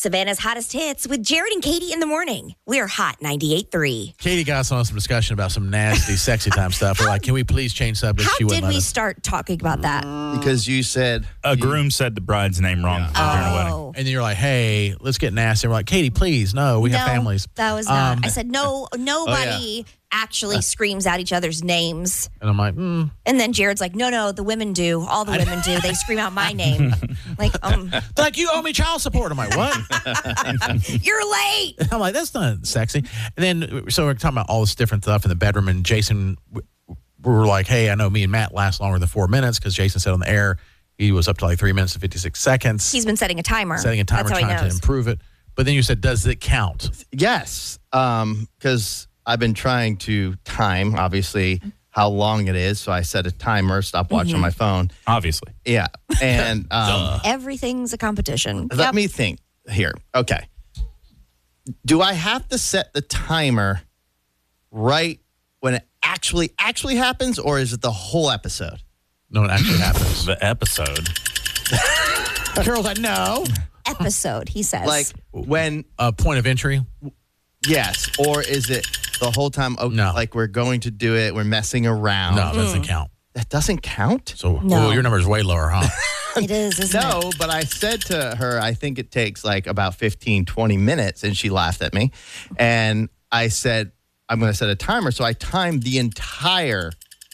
Savannah's hottest hits with Jared and Katie in the morning. We're hot 98.3. Katie got us on some discussion about some nasty, sexy time stuff. We're like, can we please change subjects? How She wouldn't did we let us. start talking about that? Because you said A groom said the bride's name wrong during a wedding. Oh. And then you're like, hey, let's get nasty. We're like, Katie, please, no, we have families. That was not. I said, no, nobody actually screams out each other's names. And I'm like, And then Jared's like, no, the women do. All the women do. They scream out my name. like, you owe me child support. I'm like, what? You're late. I'm like, that's not sexy. And then, so we're talking about all this different stuff in the bedroom. And Jason, we were like, hey, I know me and Matt last longer than 4 minutes because Jason said on the air he was up to like 3 minutes and 56 seconds. He's been setting a timer. Setting a timer, That's how he trying to knows. improve it. But then you said, does it count? yes, because I've been trying to time, obviously, how long it is. So I set a timer, stopwatch on my phone. Obviously. Yeah. And Everything's a competition. let me think here. Okay. Do I have to set the timer right when it actually happens, or is it the whole episode? No, it actually happens. The episode. Carol's like, no. Episode, he says. Like when, Point of entry? yes, or is it the whole time? Oh, No. Like we're going to do it, we're messing around. No, it doesn't count. That doesn't count? So No. well, your number is way lower, huh? It is, isn't it? No, but I said to her, I think it takes like about 15, 20 minutes, and she laughed at me. And I said, I'm going to set a timer. So I timed the entire,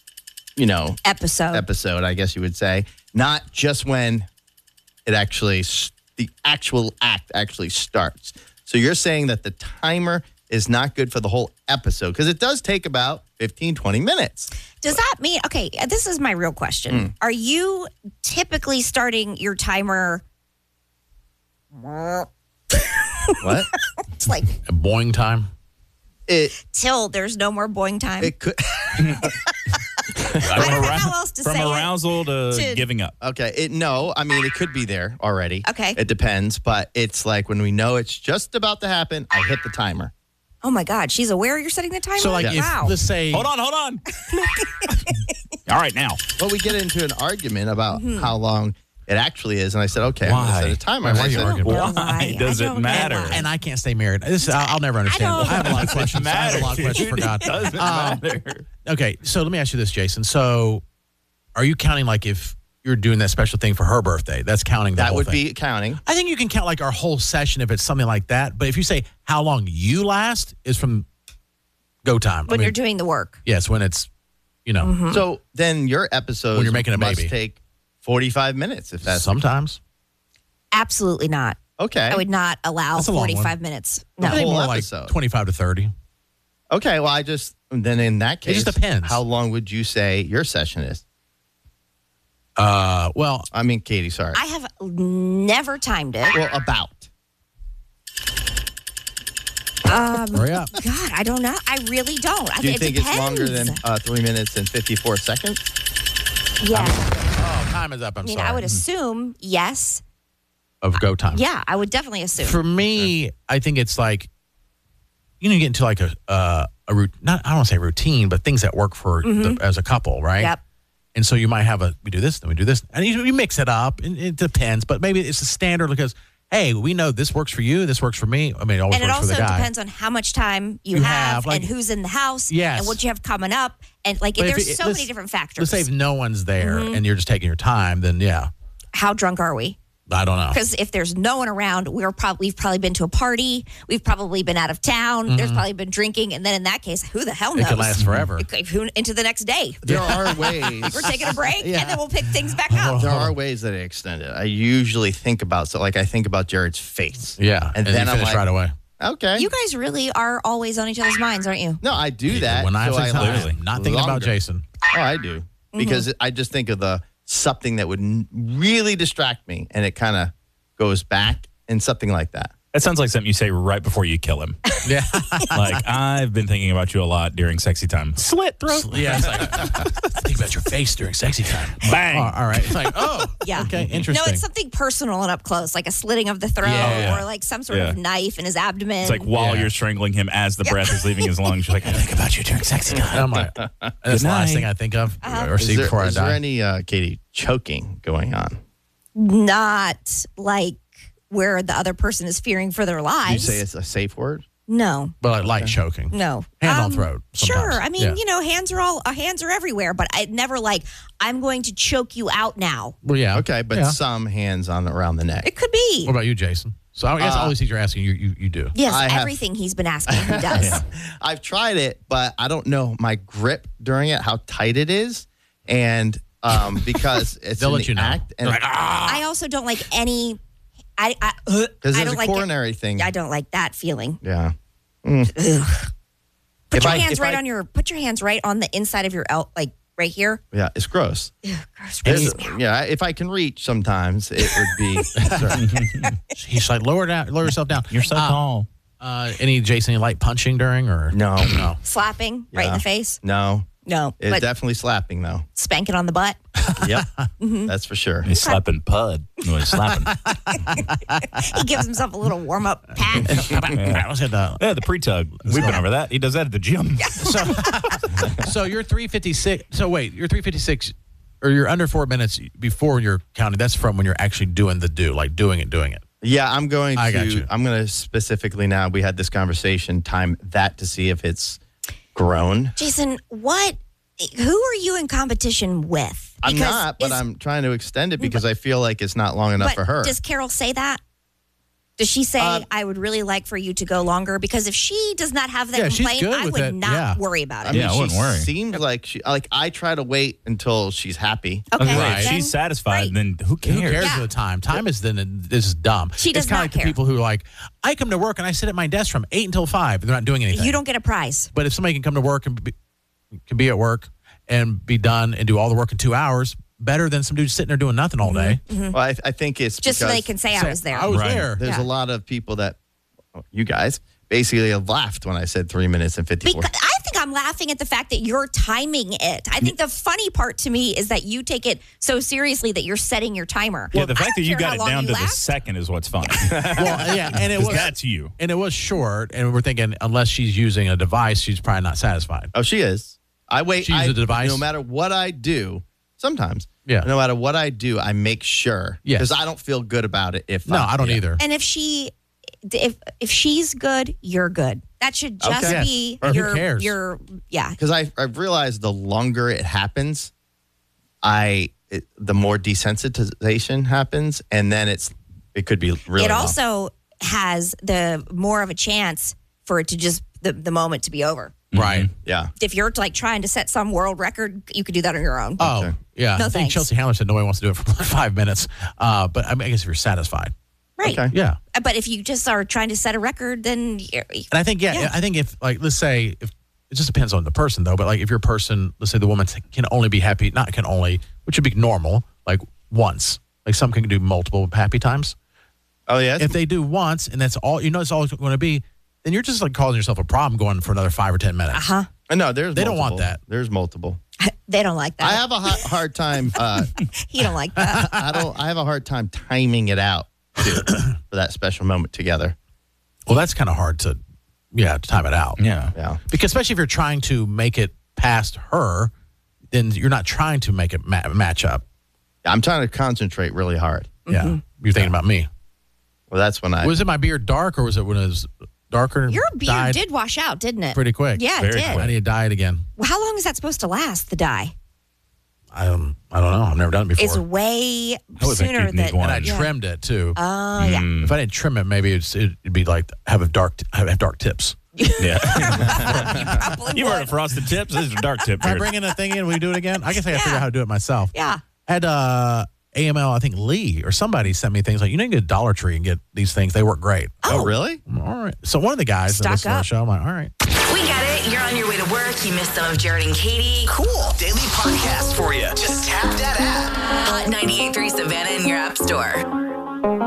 Episode. I guess you would say, not just when it actually, the actual act actually starts. So you're saying that the timer is not good for the whole episode because it does take about 15, 20 minutes. Does that mean, okay, this is my real question. Are you typically starting your timer? What? It's like A boing time? till there's no more boing time. It could. I don't know how else to From say it. arousal to To- giving up. Okay. No, I mean, it could be there already. Okay. It depends, but it's like when we know it's just about to happen, I hit the timer. Oh my God, she's aware you're setting the timer? So, like, if, wow. let's say, Hold on. All right, now. Well, we get into an argument about how long it actually is, and I said, okay, I'm Why? going to set a timer. Why And are I you said, arguing? Well, Why I does it don't know matter? why. and I can't stay married. I'll never understand. don't- I have a lot of questions. I have a lot of questions for God. It doesn't matter. Okay, so let me ask you this, Jason. So, are you counting like if you're doing that special thing for her birthday? That's counting the that whole would thing. be counting. I think you can count like our whole session if it's something like that. But if you say how long you last is from go time. when you're doing the work. yes, when it's So then your episode When you're making a must baby. take 45 minutes if that's sometimes. Absolutely not. okay. I would not allow That's a long 45 minutes. No. I think whole more episode. like 25 to 30. Okay, well, then in that case, just depends. How long would you say your session is? Well, I mean, Katie, sorry. I have never timed it. Well, about. hurry up. God, I don't know. I really don't. Do you it think depends. it's longer than 3 minutes and 54 seconds? Yeah. Oh, time is up. I'm I mean, sorry. I would assume yes. Of go time. Yeah, I would definitely assume. For me, I think it's like, you get into like a routine, not, I don't want to say routine, but things that work for as a couple, right? Yep. And so you might have we do this, then we do this. And you mix it up, and it depends. But maybe it's a standard because, hey, we know this works for you, this works for me. I mean, it always And it works for also the guy. depends on how much time you You have have, like- and who's in the house Yes. and what you have coming up. And like, But if there's it- so let's- many different factors. Let's say if no one's there and you're just taking your time, then yeah, How drunk are we? I don't know. Because if there's no one around, we've probably been to a party. We've probably been out of town. There's probably been drinking. And then in that case, who the hell knows? It can last forever. Into the next day. There are ways. We're taking a break Yeah. and then we'll pick things back up. There are ways that I extend it. I usually think about, I think about Jared's face. Yeah, And and then you I'm finish like, right away. Okay. You guys really are always on each other's minds, aren't you? No, I do that. When I have so sex, I'm last not thinking about longer. Jason. Oh, I do. Because I just think of something that would really distract me, and it kind of goes back and something like that. That sounds like something you say right before you kill him. Yeah, Like, I've been thinking about you a lot during sexy time. Slit throat. yeah. It's like, think about your face during sexy time. Bang. All right. It's like, oh, Yeah. okay, No, interesting. it's something personal and up close, like a slitting of the throat Yeah. or like some sort Yeah. of knife in his abdomen. It's like while Yeah. you're strangling him as the breath is leaving his lungs. You're like, I think about you during sexy time. I'm like, that's the last night. thing I think of or Is see before I is there die. any, Katie, choking going on? not like where the other person is fearing for their You lives. say it's a safe word? No. But like light choking. No. Hand on throat. Sure. sometimes. I mean, hands are everywhere, but I never like, I'm going to choke you out now. Well, yeah. Okay, but Yeah. some hands around the neck. It could be. What about you, Jason? So I guess all these things you're asking, you do. Yes, I have- everything he's been asking, he does. I've tried it, but I don't know my grip during it, how tight it is. And because it's They'll in let the you know. act. And They're like, I also don't like any. because I there's don't a like coronary thing. I don't like that feeling. Yeah. Ugh. Put If your I- hands if right I- on your. Put your hands right on the inside of your like right here. Yeah, it's gross. Ugh, gross, There's- grosses me out. yeah, if I can reach sometimes, it would be. he's like, lower yourself down. You're so tall. Any Jason, any light punching during or No. Slapping right in Yeah. the face. No. No, It's but definitely slapping, though. spanking on the butt. Yep. That's for sure. He's slapping Pud. No, he's slapping. He gives himself a little warm up pat. I was at the Yeah, the pre-tug. We've been over that. He does that at the gym. So you're 356. So wait, you're 356, or you're under 4 minutes before you're counting. That's from when you're actually doing like doing it. Yeah, I'm going to. I got you. I'm going to specifically now. We had this conversation. Time that to see if it's grown. Jason, who are you in competition with? I'm Because not, but is- I'm trying to extend it because I feel like it's not long enough but for her. Does Carol say that? Does she say, I would really like for you to go longer? Because if she does not have that Yeah, she's complaint, good I with would it. not Yeah. worry about it. I mean, Yeah, I wouldn't she worry. seems like I try to wait until she's happy. Okay, Right. If then- she's satisfied, right. then who cares? Who cares Yeah. of the time? Time is this is dumb. She does it's kinda not like care. the people who are like, I come to work and I sit at my desk from 8 until 5. They're not doing anything. You don't get a prize. But if somebody can come to work and be at work and be done and do all the work in 2 hours, better than some dude sitting there doing nothing all day. Well, I think it's Just so because they can say I was there. I was Right. there. there's Yeah. a lot of people that you guys basically have laughed when I said 3 minutes and 54. Because I think I'm laughing at the fact that you're timing it. I think the funny part to me is that you take it so seriously that you're setting your timer. Yeah, the I fact don't that you care how got it long down you to the last. second is what's funny. Well, yeah, and it 'Cause was that's you. and it was short, and we're thinking unless she's using a device, she's probably not satisfied. Oh, she is. I wait. She uses a device? No matter what I do, sometimes. Yeah. No matter what I do, I make sure. Yes. Because I don't feel good about it if No, I don't yeah. either. And if she's good, you're good. That should just Okay. Yes. be Or who cares? your yeah. Because I've realized the longer it happens, the more desensitization happens, and then it could be really. It long. also has the more of a chance for it to just the moment to be over. Right. Yeah. If you're like trying to set some world record, you could do that on your own. Oh, Okay. yeah. No I think thanks. Chelsea Handler said nobody wants to do it for like 5 minutes. But I guess if you're satisfied. Right. Okay. Yeah. But if you just are trying to set a record, then And I think, I think if, like, let's say, if it just depends on the person, though, but like if your person, let's say the woman can only be happy, not can only, which would be normal, like once. Like some can do multiple happy times. Oh yeah. If they do once and that's all, it's all it's going to be, then you're just like causing yourself a problem going for another 5 or 10 minutes. huh? No, there's. They don't want multiple. that. There's multiple. They don't like that. I have a hard time. He don't like that. I have a hard time timing it out too, for that special moment together. Well, that's kind of hard to time it out. Yeah. Yeah. Because especially if you're trying to make it past her, then you're not trying to make it match up. I'm trying to concentrate really hard. Yeah. You're thinking about me. Well, that's when I. Was it my beard dark or was it when it was darker? Your beard dyed did wash out, didn't it? pretty quick. Yeah, it Very did. I need to dye it again. Well, how long is that supposed to last? The dye I don't know. I've never done it before. it's way I would think sooner you'd need than. one. and I yeah. trimmed it too. Yeah. If I didn't trim it, maybe it'd be like have dark tips. Yeah. Probably You've would. heard of frosted tips? This is a dark tip Am I here. bringing a thing in? Will you do it again? I guess I got to figure out how to do it myself. Yeah. I had AML, I think Lee or somebody sent me things like, you need to go to Dollar Tree and get these things. They work great. Oh, really? I'm, all right. So one of the guys that Stock listens to the up. show, I'm like, all right. We get it. You're on your way to work. You missed some of Jared and Katie. Cool. Daily podcast for you. Just tap that app. Hot 98.3 Savannah in your app store.